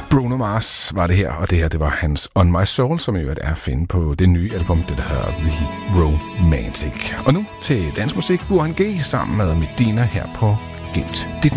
Bruno Mars var det her, og det her det var hans On My Soul, som jo er at finde på det nye album, det der hedder The Romantic. Og nu til dansmusik, Burhan G sammen med Medina her på Gemt Dit